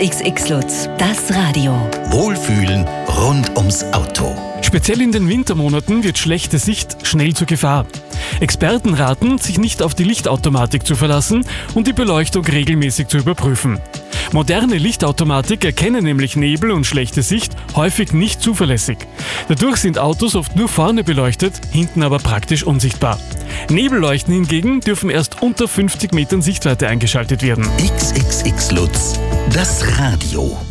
XXX Lutz, das Radio. Wohlfühlen rund ums Auto. Speziell in den Wintermonaten wird schlechte Sicht schnell zur Gefahr. Experten raten, sich nicht auf die Lichtautomatik zu verlassen und die Beleuchtung regelmäßig zu überprüfen. Moderne Lichtautomatik erkennen nämlich Nebel und schlechte Sicht häufig nicht zuverlässig. Dadurch sind Autos oft nur vorne beleuchtet, hinten aber praktisch unsichtbar. Nebelleuchten hingegen dürfen erst unter 50 Metern Sichtweite eingeschaltet werden. XXX Lutz, das Radio.